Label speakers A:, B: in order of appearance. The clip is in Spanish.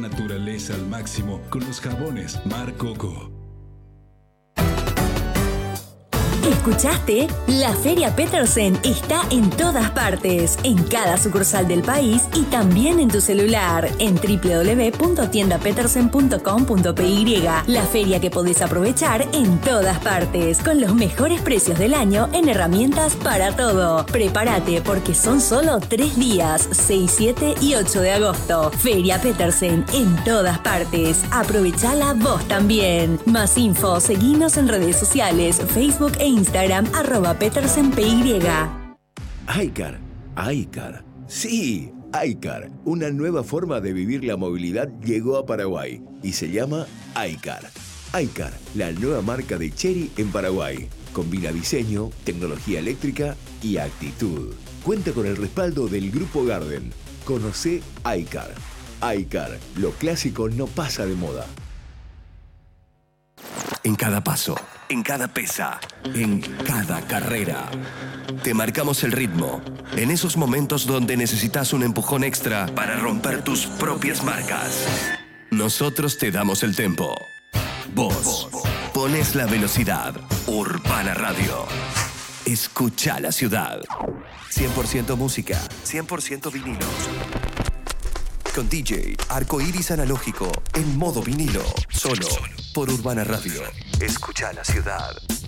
A: Naturaleza al máximo con los jabones Mar Coco.
B: ¿Escuchaste? La Feria Petersen está en todas partes, en cada sucursal del país y también en tu celular, en www.tiendapetersen.com.py. La feria que podés aprovechar en todas partes, con los mejores precios del año en herramientas para todo. Prepárate porque son solo 3 días, 6, 7 y 8 de agosto. Feria Petersen en todas partes. Aprovechala vos también. Más info, seguinos en redes sociales, Facebook e Instagram, @PetersenPY.
C: iCar. Sí, iCar. Una nueva forma de vivir la movilidad llegó a Paraguay y se llama iCar. iCar, la nueva marca de Chery en Paraguay. Combina diseño, tecnología eléctrica y actitud. Cuenta con el respaldo del Grupo Garden. Conocé iCar. iCar, lo clásico no pasa de moda.
D: En cada paso, en cada pesa, en cada carrera. Te marcamos el ritmo. En esos momentos donde necesitas un empujón extra para romper tus propias marcas. Nosotros te damos el tempo. Vos pones la velocidad. Urbana Radio. Escucha la ciudad. 100% música, 100% vinilos. Con DJ Arcoiris Analógico en modo vinilo. Solo por Urbana Radio. Escucha la ciudad.